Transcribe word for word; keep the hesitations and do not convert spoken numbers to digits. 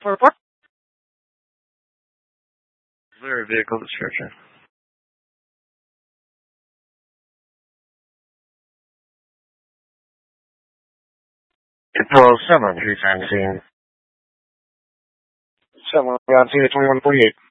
for report. Clear vehicle description. Control seven, three times scene. seven, on scene at twenty-one forty-eight.